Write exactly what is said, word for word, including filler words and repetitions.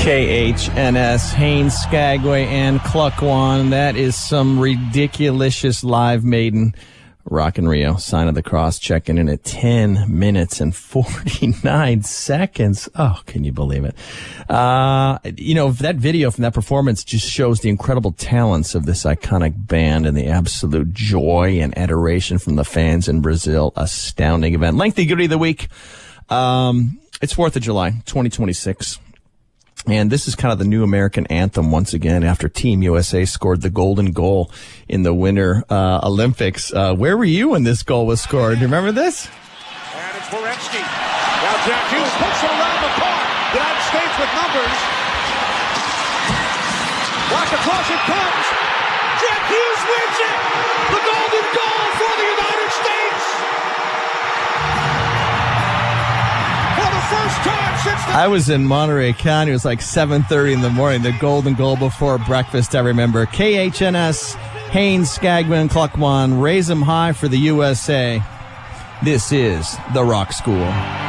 K H N S, Haines, Skagway, and Cluckwan. That is some ridiculous live maiden Rock in Rio. Sign of the Cross checking in at ten minutes and forty-nine seconds. Oh, can you believe it? Uh, you know, that video from that performance just shows the incredible talents of this iconic band and the absolute joy and adoration from the fans in Brazil. Astounding event. Lengthy goodie of the week. Um, it's fourth of July, twenty twenty-six. And this is kind of the new American anthem once again after Team U S A scored the golden goal in the Winter uh, Olympics. Uh, where were you when this goal was scored? Do you remember this? And it's Werenski. Now Jack Hughes puts it around the corner. United States with numbers. Watch across it comes. Jack Hughes wins it. The golden goal for the United States. For the first time since the... I was in Monterey County. It was like seven thirty in the morning. The golden goal before breakfast, I remember. K H N S, Haines, Skagman, Cluckwan, raise them high for the U S A. This is The Rock School.